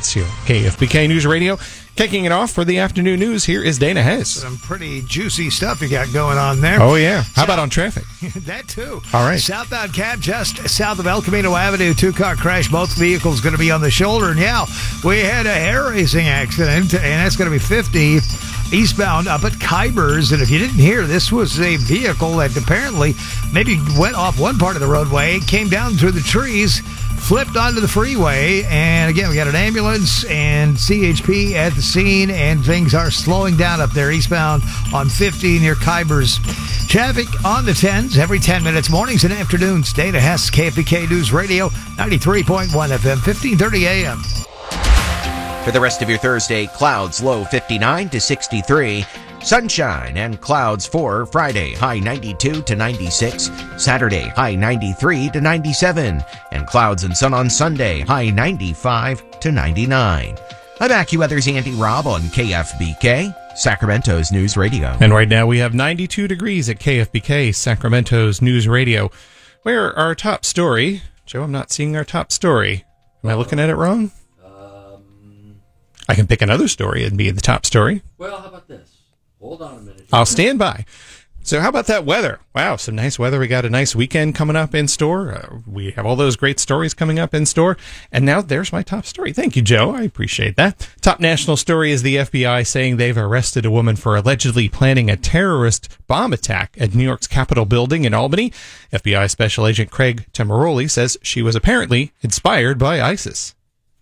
Minutes here. KFBK News Radio. Kicking it off for the afternoon news, here is Dana Hess. Some pretty juicy stuff you got going on there. Oh, yeah. How about on traffic? That, too. All right. Southbound cab just south of El Camino Avenue. Two-car crash. Both vehicles going to be on the shoulder. And, yeah, we had a hair racing accident, and that's going to be 50 eastbound up at Kybers. And if you didn't hear, this was a vehicle that apparently maybe went off one part of the roadway, came down through the trees, flipped onto the freeway, and again, we got an ambulance and CHP at the scene, and things are slowing down up there eastbound on 50 near Kybers. Traffic on the 10s every 10 minutes, mornings and afternoons. Dana Hess, KFBK News Radio, 93.1 FM, 1530 AM. For the rest of your Thursday, clouds low 59 to 63. Sunshine and clouds for Friday, high 92 to 96. Saturday, high 93 to 97. And clouds and sun on Sunday, high 95 to 99. I'm AccuWeather's Andy Robb on KFBK, Sacramento's News Radio. And right now we have 92 degrees at KFBK, Sacramento's News Radio. Where our top story? Joe, I'm not seeing our top story. Am I looking at it wrong? I can pick another story and be the top story. Well, how about this? Hold on a minute. I'll stand by. So how about that weather? Wow, some nice weather. We got a nice weekend coming up in store. We have all those great stories coming up in store. And now there's my top story. Thank you, Joe. I appreciate that. Top national story is the FBI saying they've arrested a woman for allegedly planning a terrorist bomb attack at New York's Capitol building in Albany. FBI Special Agent Craig Temeroli says she was apparently inspired by ISIS.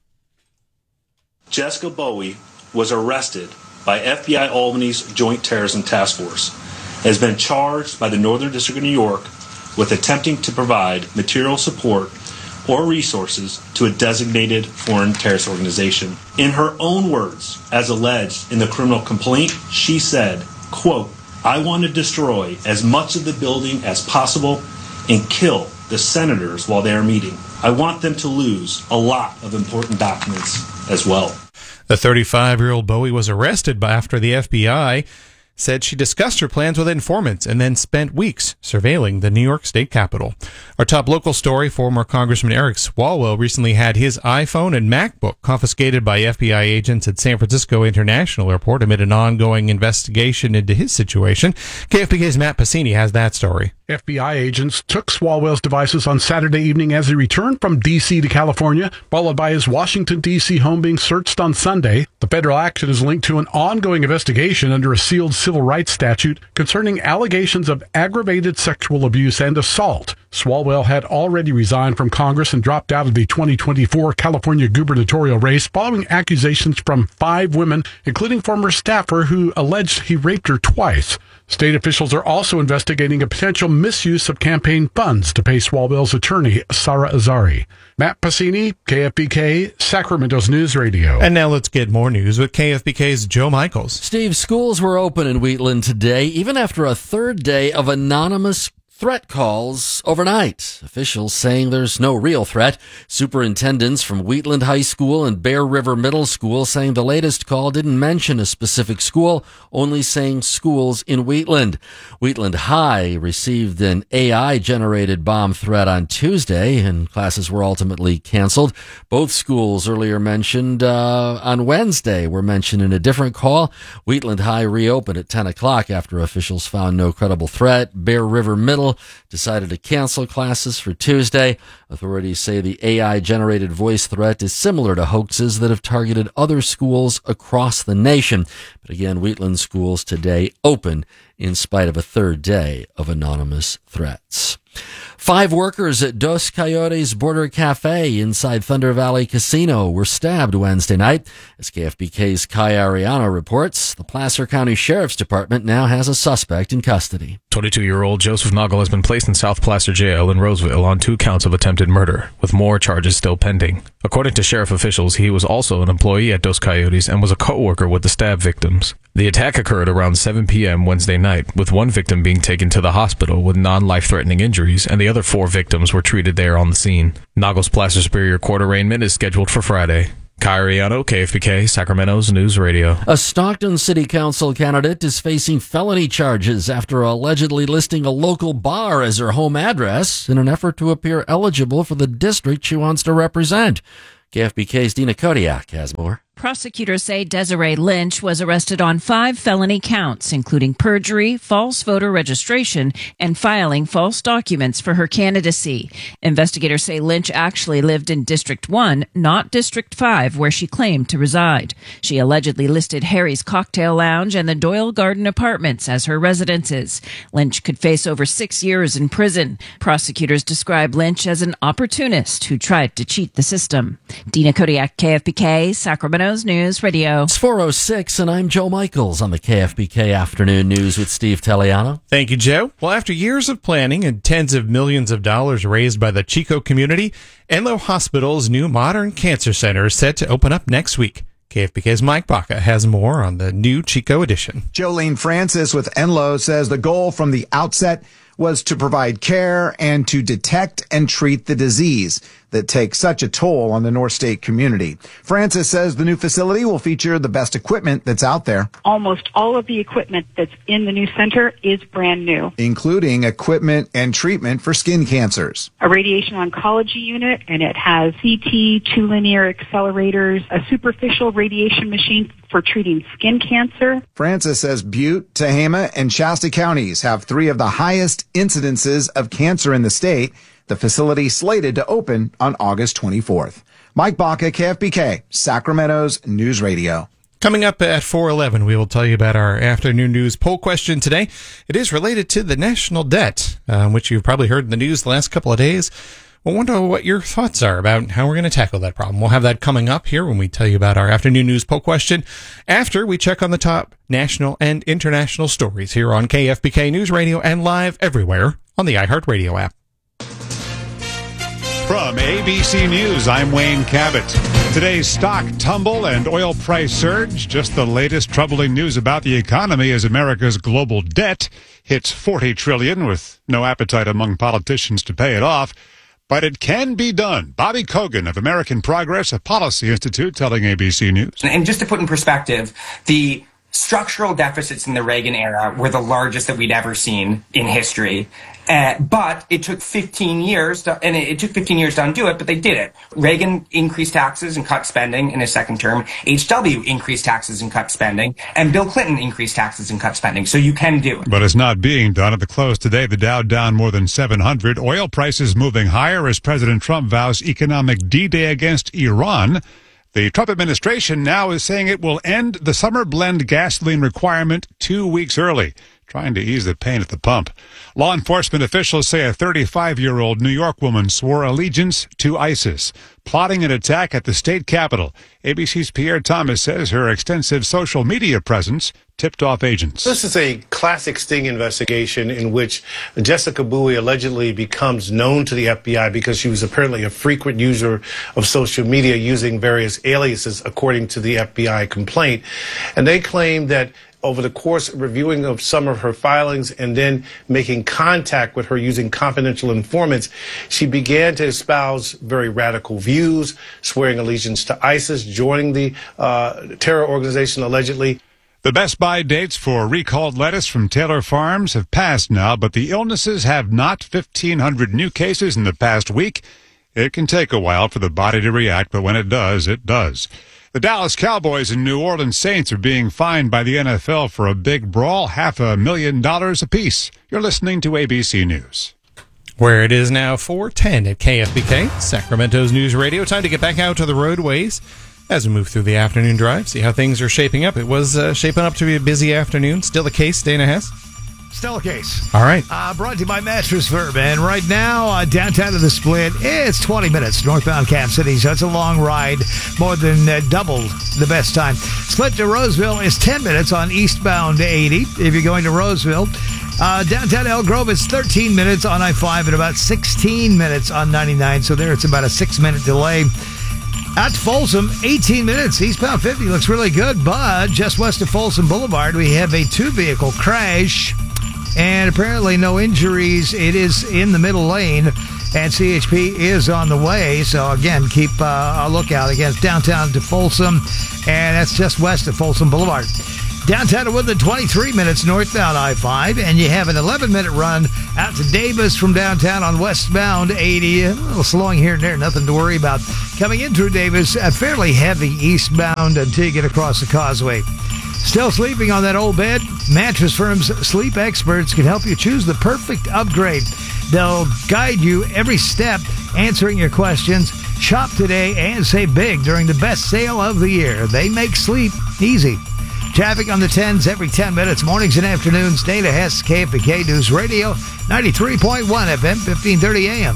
Jessica Bowie was arrested by FBI Albany's Joint Terrorism Task Force and has been charged by the Northern District of New York with attempting to provide material support or resources to a designated foreign terrorist organization. In her own words, as alleged in the criminal complaint, she said, quote, "I want to destroy as much of the building as possible and kill the senators while they are meeting. I want them to lose a lot of important documents as well." The 35-year-old Bowie was arrested after the FBI said she discussed her plans with informants and then spent weeks surveilling the New York State Capitol. Our top local story, former Congressman Eric Swalwell recently had his iPhone and MacBook confiscated by FBI agents at San Francisco International Airport amid an ongoing investigation into his situation. KFBK's Matt Pacini has that story. FBI agents took Swalwell's devices on Saturday evening as he returned from D.C. to California, followed by his Washington, D.C. home being searched on Sunday. The federal action is linked to an ongoing investigation under a sealed civil rights statute concerning allegations of aggravated sexual abuse and assault. Swalwell had already resigned from Congress and dropped out of the 2024 California gubernatorial race following accusations from 5 women, including former staffer who alleged he raped her twice. State officials are also investigating a potential misuse of campaign funds to pay Swalwell's attorney, Sara Azari. Matt Pacini, KFBK, Sacramento's News Radio. And now let's get more news with KFBK's Joe Michaels. Steve, schools were open in Wheatland today, even after a third day of anonymous threat calls overnight. Officials saying there's no real threat. Superintendents from Wheatland High School and Bear River Middle School saying the latest call didn't mention a specific school, only saying schools in Wheatland. Wheatland High received an AI-generated bomb threat on Tuesday, and classes were ultimately canceled. Both schools earlier mentioned on Wednesday were mentioned in a different call. Wheatland High reopened at 10 o'clock after officials found no credible threat. Bear River Middle decided to cancel classes for Tuesday. Authorities say the AI-generated voice threat is similar to hoaxes that have targeted other schools across the nation. But again, Wheatland schools today open in spite of a third day of anonymous threats. 5 workers at Dos Coyotes Border Cafe inside Thunder Valley Casino were stabbed Wednesday night. As KFBK's Kai Ariano reports, the Placer County Sheriff's Department now has a suspect in custody. 22-year-old Joseph Noggle has been placed in South Placer Jail in Roseville on 2 counts of attempted murder, with more charges still pending. According to sheriff officials, he was also an employee at Dos Coyotes and was a co-worker with the stab victims. The attack occurred around 7 p.m. Wednesday night, with 1 victim being taken to the hospital with non-life-threatening injuries, and the other 4 victims were treated there on the scene. Noggle's Placer Superior Court arraignment is scheduled for Friday. Kai Ariano, KFBK, Sacramento's News Radio. A Stockton City Council candidate is facing felony charges after allegedly listing a local bar as her home address in an effort to appear eligible for the district she wants to represent. KFBK's Dina Kodiak has more. Prosecutors say Desiree Lynch was arrested on 5 felony counts, including perjury, false voter registration, and filing false documents for her candidacy. Investigators say Lynch actually lived in District 1, not District 5, where she claimed to reside. She allegedly listed Harry's Cocktail Lounge and the Doyle Garden Apartments as her residences. Lynch could face over 6 years in prison. Prosecutors describe Lynch as an opportunist who tried to cheat the system. Dina Kodiak, KFBK, Sacramento's News Radio. It's 4:06, and I'm Joe Michaels on the KFBK Afternoon News with Steve Telliano. Thank you, Joe. Well, after years of planning and tens of millions of dollars raised by the Chico community, Enloe Hospital's new modern cancer center is set to open up next week. KFBK's Mike Baca has more on the new Chico edition. Jolene Francis with Enloe says the goal from the outset was to provide care and to detect and treat the disease that takes such a toll on the North State community. Francis says the new facility will feature the best equipment that's out there. Almost all of the equipment that's in the new center is brand new, including equipment and treatment for skin cancers. A radiation oncology unit, and it has CT, 2 linear accelerators, a superficial radiation machine for treating skin cancer. Francis says Butte, Tehama, and Shasta counties have 3 of the highest incidences of cancer in the state. The facility slated to open on August 24th. Mike Baca, KFBK, Sacramento's News Radio. Coming up at 4:11, we will tell you about our afternoon news poll question today. It is related to the national debt, which you've probably heard in the news the last couple of days. I wonder what your thoughts are about how we're going to tackle that problem. We'll have that coming up here when we tell you about our afternoon news poll question after we check on the top national and international stories here on KFBK News Radio and live everywhere on the iHeartRadio app. From ABC News, I'm Wayne Cabot. Today's stock tumble and oil price surge. Just the latest troubling news about the economy as America's global debt hits $40 trillion with no appetite among politicians to pay it off. But it can be done. Bobby Kogan of American Progress, a policy institute, telling ABC News. And just to put in perspective, the structural deficits in the Reagan era were the largest that we'd ever seen in history. But it took 15 years, it took 15 years to undo it, but they did it. Reagan increased taxes and cut spending in his second term. H.W. increased taxes and cut spending. And Bill Clinton increased taxes and cut spending. So you can do it. But it's not being done. At the close today, the Dow down more than 700. Oil prices moving higher as President Trump vows economic D-Day against Iran. The Trump administration now is saying it will end the summer blend gasoline requirement 2 weeks early, trying to ease the pain at the pump. Law enforcement officials say a 35-year-old New York woman swore allegiance to ISIS, plotting an attack at the state capitol. ABC's Pierre Thomas says her extensive social media presence tipped off agents. This is a classic sting investigation in which Jessica Bowie allegedly becomes known to the FBI because she was apparently a frequent user of social media using various aliases, according to the FBI complaint. And they claim that over the course of reviewing of some of her filings and then making contact with her using confidential informants, she began to espouse very radical views, swearing allegiance to ISIS, joining the terror organization allegedly. The Best Buy dates for recalled lettuce from Taylor Farms have passed now, but the illnesses have not. 1,500 new cases in the past week. It can take a while for the body to react, but when it does, it does. The Dallas Cowboys and New Orleans Saints are being fined by the NFL for a big brawl, $500,000 apiece. You're listening to ABC News. Where it is now 4:10 at KFBK, Sacramento's News Radio. Time to get back out to the roadways as we move through the afternoon drive, see how things are shaping up. It was shaping up to be a busy afternoon. Still the case, Dana Hess? Still a case. All right. Brought to you by Mattress Firm. And right now, downtown to the Split, it's 20 minutes northbound Cap City. So it's a long ride, more than double the best time. Split to Roseville is 10 minutes on eastbound 80 if you're going to Roseville. Downtown Elk Grove is 13 minutes on I-5 and about 16 minutes on 99. So there it's about a 6-minute delay. Out to Folsom, 18 minutes. Eastbound 50 looks really good, but just west of Folsom Boulevard, we have a 2-vehicle crash. And apparently no injuries. It is in the middle lane, and CHP is on the way. So, again, keep a lookout against downtown to Folsom, and that's just west of Folsom Boulevard. Downtown to Woodland, 23 minutes northbound I-5, and you have an 11-minute run out to Davis from downtown on westbound 80. A little slowing here and there, nothing to worry about. Coming in through Davis, fairly heavy eastbound until you get across the causeway. Still sleeping on that old bed? Mattress Firm's sleep experts can help you choose the perfect upgrade. They'll guide you every step, answering your questions. Shop today and save big during the best sale of the year. They make sleep easy. Traffic on the 10s every 10 minutes, mornings and afternoons. Dana Hess, KFBK News Radio, 93.1 FM, 1530 AM.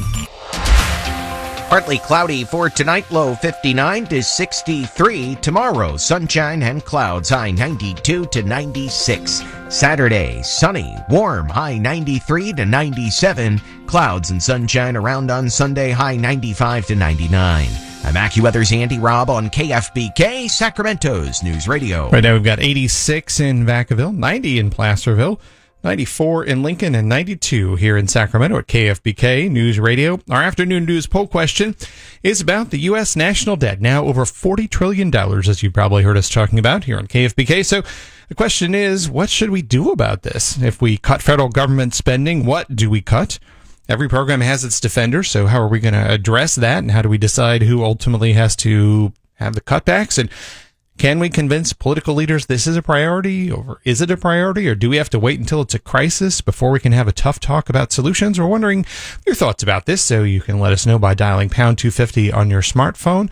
Partly cloudy for tonight, low 59 to 63. Tomorrow, sunshine and clouds, high 92 to 96. Saturday, sunny, warm, high 93 to 97. Clouds and sunshine around on Sunday, high 95 to 99. I'm AccuWeather's Andy Robb on KFBK, Sacramento's News Radio. Right now we've got 86 in Vacaville, 90 in Placerville, 94 in Lincoln, and 92 here in Sacramento at KFBK News Radio. Our afternoon news poll question is about the U.S. national debt, now over $40 trillion, as you probably heard us talking about here on KFBK. So the question is, what should we do about this? If we cut federal government spending, what do we cut? Every program has its defenders, so how are we going to address that, and how do we decide who ultimately has to have the cutbacks? And can we convince political leaders this is a priority, or is it a priority, or do we have to wait until it's a crisis before we can have a tough talk about solutions? We're wondering your thoughts about this, so you can let us know by dialing pound 250 on your smartphone,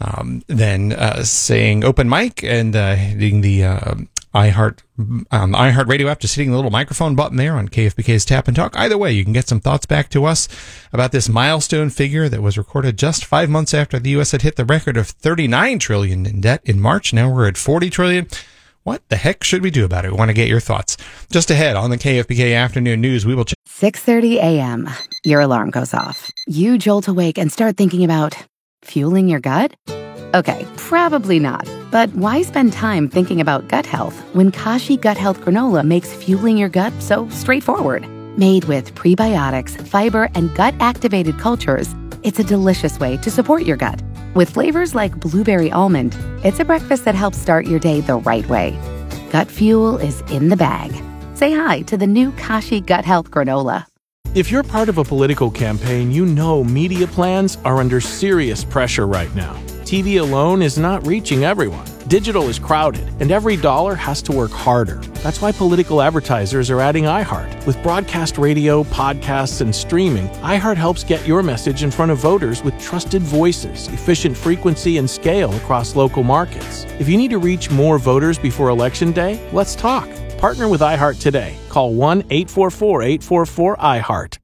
then saying open mic and hitting the iHeart Radio app, just hitting the little microphone button there on KFBK's Tap and Talk. Either way, you can get some thoughts back to us about this milestone figure that was recorded just 5 months after the U.S. had hit the record of $39 trillion in debt in March. Now we're at $40 trillion. What the heck should we do about it? We want to get your thoughts. Just ahead on the KFBK Afternoon News, we will 6:30 a.m. Your alarm goes off. You jolt awake and start thinking about fueling your gut? Okay, probably not. But why spend time thinking about gut health when Kashi Gut Health Granola makes fueling your gut so straightforward? Made with prebiotics, fiber, and gut-activated cultures, it's a delicious way to support your gut. With flavors like blueberry almond, it's a breakfast that helps start your day the right way. Gut fuel is in the bag. Say hi to the new Kashi Gut Health Granola. If you're part of a political campaign, you know media plans are under serious pressure right now. TV alone is not reaching everyone. Digital is crowded, and every dollar has to work harder. That's why political advertisers are adding iHeart. With broadcast radio, podcasts, and streaming, iHeart helps get your message in front of voters with trusted voices, efficient frequency, and scale across local markets. If you need to reach more voters before Election Day, let's talk. Partner with iHeart today. Call 1-844-844-iHeart.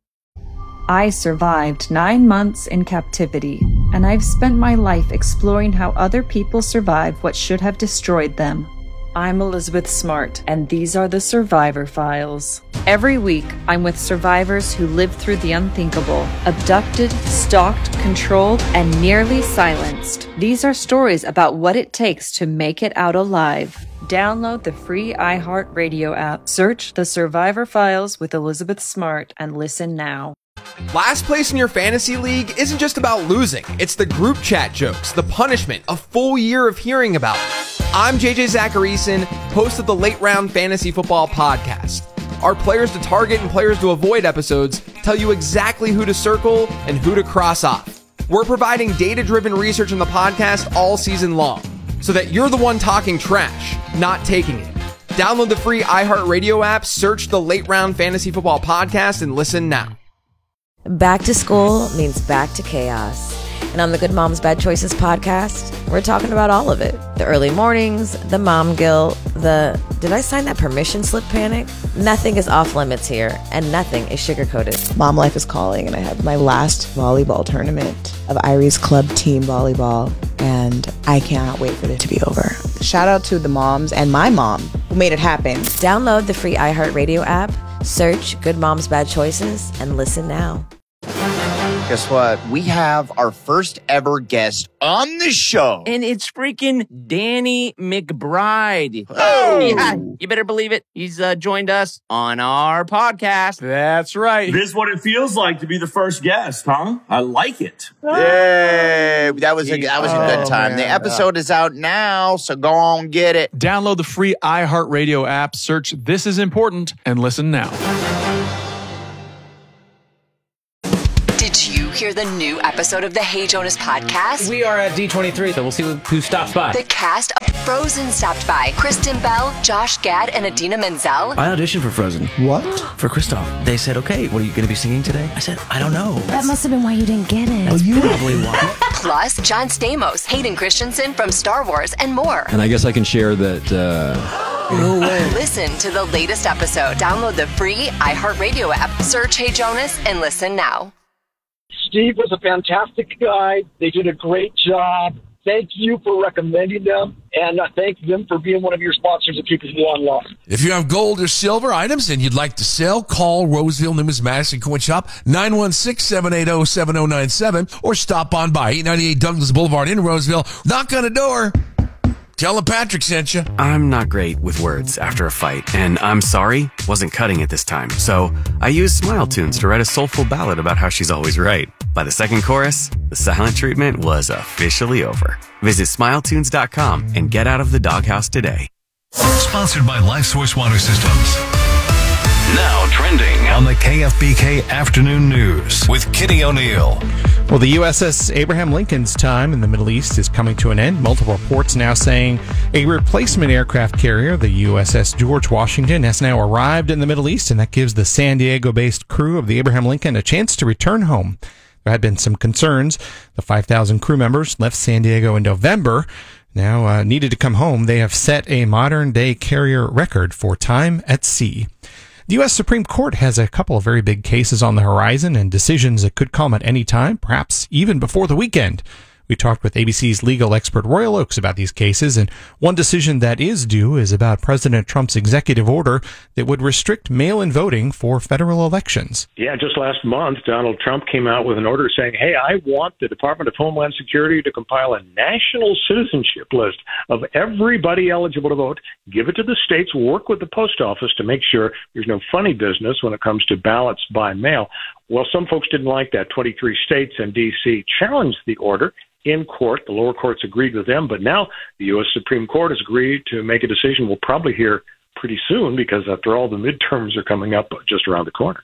I survived 9 months in captivity, and I've spent my life exploring how other people survive what should have destroyed them. I'm Elizabeth Smart, and these are the Survivor Files. Every week, I'm with survivors who lived through the unthinkable, abducted, stalked, controlled, and nearly silenced. These are stories about what it takes to make it out alive. Download the free iHeart Radio app, search The Survivor Files with Elizabeth Smart, and listen now. Last place in your fantasy league isn't just about losing. It's the group chat jokes, the punishment, a full year of hearing about it. I'm JJ Zacharyson, host of the Late Round Fantasy Football Podcast. Our players to target and players to avoid episodes tell you exactly who to circle and who to cross off. We're providing data-driven research in the podcast all season long, so that you're the one talking trash, not taking it. Download the free iHeartRadio app, search the Late Round Fantasy Football Podcast, and listen now. Back to school means back to chaos. And on the Good Moms Bad Choices podcast, we're talking about all of it. The early mornings, the mom guilt, the did I sign that permission slip panic? Nothing is off limits here, and nothing is sugar-coated. Mom life is calling, and I have my last volleyball tournament of Irie's club team volleyball, and I cannot wait for it to be over. Shout out to the moms and my mom who made it happen. Download the free iHeartRadio app, search Good Moms Bad Choices, and listen now. Guess what? We have our first ever guest on the show. And it's freaking Danny McBride. Oh! Yeah, you better believe it. He's joined us on our podcast. That's right. This is what it feels like to be the first guest, huh? I like it. Yay! That was a good time. The episode is out now, so go on, get it. Download the free iHeartRadio app, search This Is Important, and listen now. Did you hear the new episode of the Hey Jonas podcast? We are at D23, so we'll see who stops by. The cast of Frozen stopped by. Kristen Bell, Josh Gad, and Adina Menzel. I auditioned for Frozen. What? For Kristoff. They said, okay, what are you going to be singing today? I said, I don't know. That must have been why you didn't get it. That's probably why. Plus, John Stamos, Hayden Christensen from Star Wars, and more. And I guess I can share that... No way. Listen to the latest episode. Download the free iHeartRadio app. Search Hey Jonas and listen now. Steve was a fantastic guy. They did a great job. Thank you for recommending them, and thank them for being one of your sponsors of Keepers Online. If you have gold or silver items and you'd like to sell, call Roseville Numismatic Coin Shop, 916-780-7097, or stop on by 898 Douglas Boulevard in Roseville. Knock on a door. Tell them Patrick sent you. I'm not great with words after a fight, and I'm sorry wasn't cutting it this time. So I used Smile Tunes to write a soulful ballad about how she's always right. By the second chorus, the silent treatment was officially over. Visit SmileTunes.com and get out of the doghouse today. Sponsored by LifeSource Water Systems. Now trending on the KFBK Afternoon News with Kitty O'Neill. Well, the USS Abraham Lincoln's time in the Middle East is coming to an end. Multiple reports now saying a replacement aircraft carrier, the USS George Washington, has now arrived in the Middle East, and that gives the San Diego-based crew of the Abraham Lincoln a chance to return home. There had been some concerns. The 5,000 crew members left San Diego in November. Now needed to come home. They have set a modern-day carrier record for time at sea. The U.S. Supreme Court has a couple of very big cases on the horizon and decisions that could come at any time, perhaps even before the weekend. We talked with ABC's legal expert Royal Oakes about these cases, and one decision that is due is about President Trump's executive order that would restrict mail-in voting for federal elections. Yeah, just last month, Donald Trump came out with an order saying, hey, I want the Department of Homeland Security to compile a national citizenship list of everybody eligible to vote, give it to the states, work with the post office to make sure there's no funny business when it comes to ballots by mail. Well, some folks didn't like that. 23 states and D.C. challenged the order in court. The lower courts agreed with them, but now the U.S. Supreme Court has agreed to make a decision we'll probably hear pretty soon because, after all, the midterms are coming up just around the corner.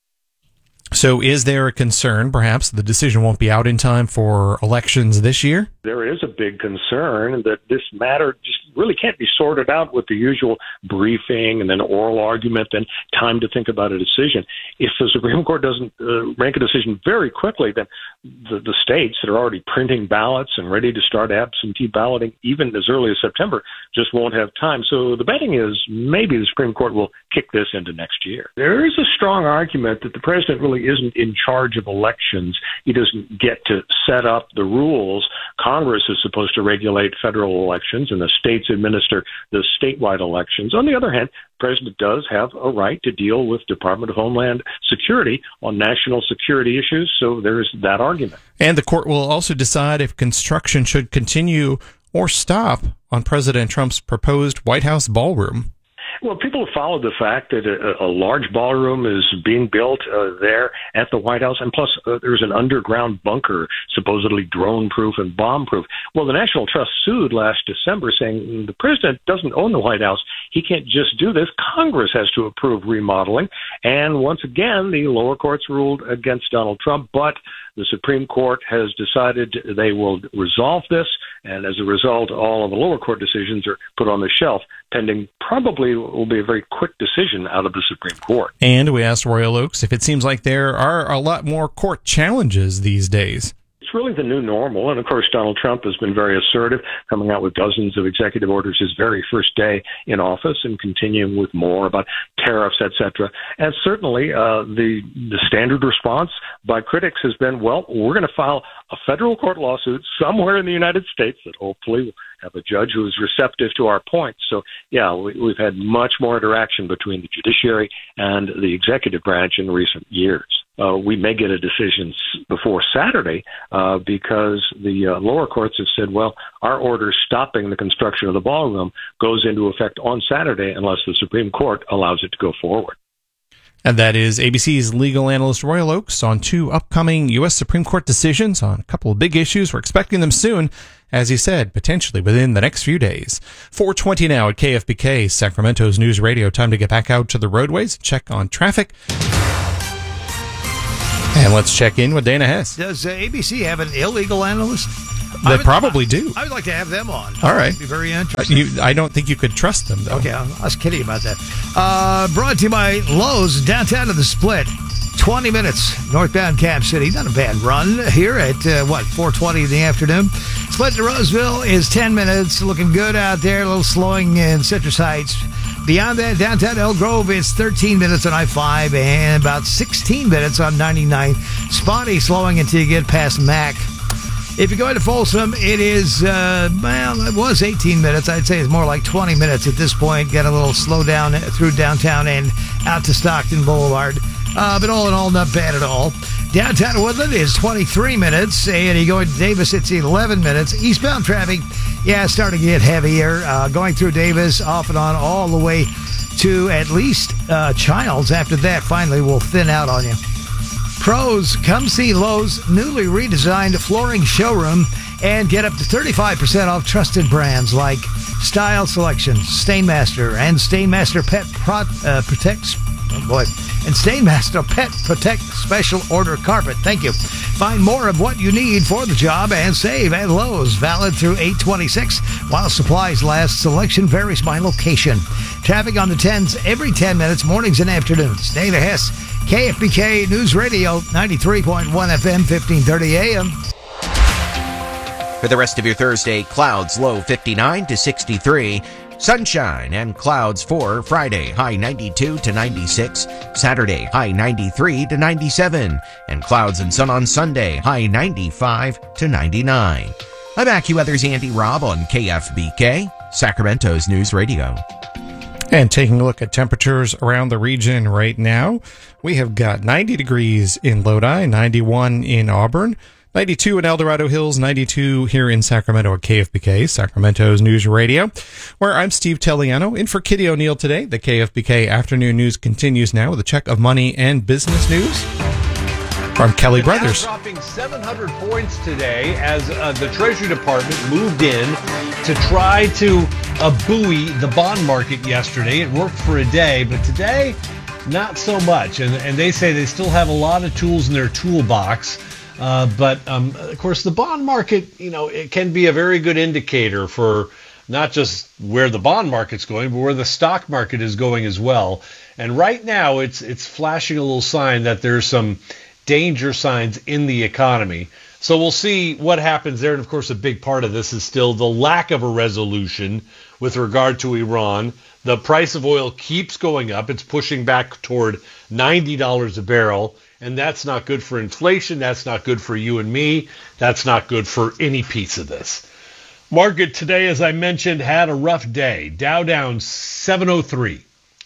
So is there a concern, perhaps, the decision won't be out in time for elections this year? There is a big concern that this matter just really can't be sorted out with the usual briefing and then oral argument and time to think about a decision. If the Supreme Court doesn't make a decision very quickly, then the states that are already printing ballots and ready to start absentee balloting even as early as September just won't have time. So the betting is maybe the Supreme Court will kick this into next year. There is a strong argument that the president really isn't in charge of elections. He doesn't get to set up the rules. Congress is supposed to regulate federal elections, and the states administer the statewide elections. On the other hand, the president does have a right to deal with Department of Homeland Security on national security issues, so there's that argument. And the court will also decide if construction should continue or stop on President Trump's proposed White House ballroom. Well, people have followed the fact that a large ballroom is being built there at the White House, and plus there's an underground bunker, supposedly drone-proof and bomb-proof. Well, the National Trust sued last December saying the president doesn't own the White House. He can't just do this. Congress has to approve remodeling. And once again, the lower courts ruled against Donald Trump, but the Supreme Court has decided they will resolve this, and as a result, all of the lower court decisions are put on the shelf, pending probably will be a very quick decision out of the Supreme Court. And we asked Royal Oakes if it seems like there are a lot more court challenges these days. It's really the new normal. And of course, Donald Trump has been very assertive, coming out with dozens of executive orders his very first day in office and continuing with more about tariffs, etc. And certainly the standard response by critics has been, well, we're going to file a federal court lawsuit somewhere in the United States that hopefully will have a judge who is receptive to our points. So, yeah, we've had much more interaction between the judiciary and the executive branch in recent years. we may get a decision before Saturday because the lower courts have said, well, our order stopping the construction of the ballroom goes into effect on Saturday unless the Supreme Court allows it to go forward. And that is ABC's legal analyst Royal Oakes on 2 upcoming U.S. Supreme Court decisions on a couple of big issues. We're expecting them soon, as he said, potentially within the next few days. 4:20 now at KFBK, Sacramento's News Radio. Time to get back out to the roadways, check on traffic. And let's check in with Dana Hess. Does ABC have an illegal analyst? They probably do. I would like to have them on. All right. That'd be very interesting. I don't think you could trust them, though. Okay, I was kidding about that. Brought to you by Lowe's, downtown to the Split. 20 minutes, northbound Cap City. Not a bad run here at, 4:20 in the afternoon. Split to Roseville is 10 minutes. Looking good out there. A little slowing in Citrus Heights. Beyond that, downtown Elk Grove, it's 13 minutes on I-5 and about 16 minutes on 99. Spotty slowing until you get past Mac. If you're going to Folsom, it is, it was 18 minutes. I'd say it's more like 20 minutes at this point. Get a little slow down through downtown and out to Stockton Boulevard. But all in all, not bad at all. Downtown Woodland is 23 minutes, and you go to Davis, it's 11 minutes. Eastbound traffic, starting to get heavier. Going through Davis, off and on, all the way to at least Childs. After that, finally, will thin out on you. Pros, come see Lowe's newly redesigned flooring showroom and get up to 35% off trusted brands like Style Selection, Stainmaster, and Stainmaster Pet Protect. Oh boy. And Stainmaster Pet Protect Special Order Carpet. Thank you. Find more of what you need for the job and save at Lowe's. Valid through 8/26 while supplies last. Selection varies by location. Traffic on the 10s every 10 minutes, mornings and afternoons. Dana Hess, KFBK News Radio, 93.1 FM, 1530 AM. For the rest of your Thursday, clouds low 59 to 63. Sunshine and clouds for Friday, high 92 to 96. Saturday, high 93 to 97. And clouds and sun on Sunday, high 95 to 99. I'm AccuWeather's Andy Robb on KFBK, Sacramento's News Radio. And taking a look at temperatures around the region right now, we have got 90 degrees in Lodi, 91 in Auburn, 92 in El Dorado Hills, 92 here in Sacramento at KFBK, Sacramento's News Radio, where I'm Steve Telliano, in for Kitty O'Neill today. The KFBK Afternoon News continues now with a check of money and business news from Kelly Brothers. Dropping 700 points today as the Treasury Department moved in to try to buoy the bond market yesterday. It worked for a day, but today, not so much. And they say they still have a lot of tools in their toolbox. But of course, the bond market, it can be a very good indicator for not just where the bond market's going, but where the stock market is going as well. And right now, it's flashing a little sign that there's some danger signs in the economy. So we'll see what happens there. And of course, a big part of this is still the lack of a resolution with regard to Iran. The price of oil keeps going up. It's pushing back toward $90 a barrel. And that's not good for inflation. That's not good for you and me. That's not good for any piece of this. Market today, as I mentioned, had a rough day. Dow down 703,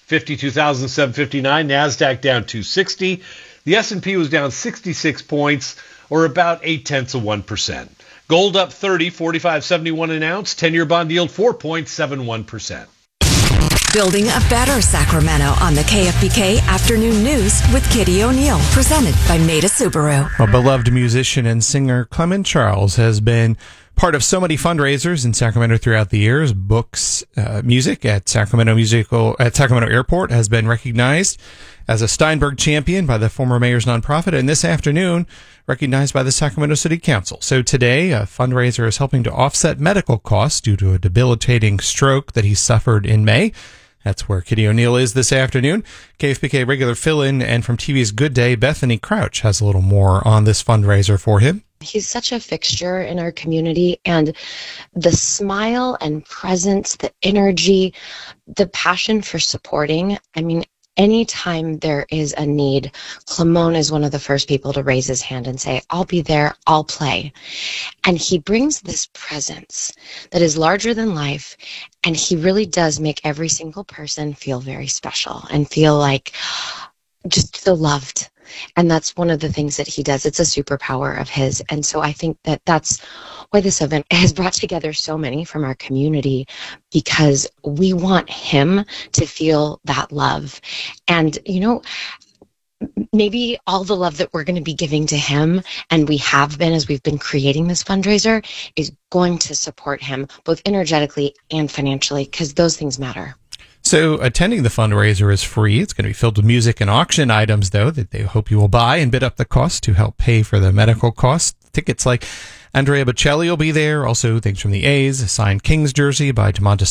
52,759. NASDAQ down 260. The S&P was down 66 points, or about 0.8%. Gold up 30, 45.71 an ounce. 10-year bond yield 4.71%. Building a better Sacramento on the KFBK Afternoon News with Kitty O'Neill, presented by Maida Subaru. A beloved musician and singer, Clement Charles, has been part of so many fundraisers in Sacramento throughout the years. Books, music at Sacramento Airport has been recognized as a Steinberg champion by the former mayor's nonprofit, and this afternoon recognized by the Sacramento City Council. So today, a fundraiser is helping to offset medical costs due to a debilitating stroke that he suffered in May. That's where Kitty O'Neill is this afternoon. KFBK regular fill-in, and from TV's Good Day, Bethany Crouch has a little more on this fundraiser for him. He's such a fixture in our community, and the smile and presence, the energy, the passion for supporting. I mean, anytime there is a need, Clement is one of the first people to raise his hand and say, I'll be there, I'll play. And he brings this presence that is larger than life, and he really does make every single person feel very special and feel like just feel loved. And that's one of the things that he does. It's a superpower of his. And so I think that that's why this event has brought together so many from our community, because we want him to feel that love. And, you know, maybe all the love that we're going to be giving to him, and we have been as we've been creating this fundraiser, is going to support him both energetically and financially, because those things matter. So attending the fundraiser is free. It's going to be filled with music and auction items, though, that they hope you will buy and bid up the cost to help pay for the medical costs. Tickets like Andrea Bocelli will be there. Also, things from the A's, a signed Kings jersey by DeMontis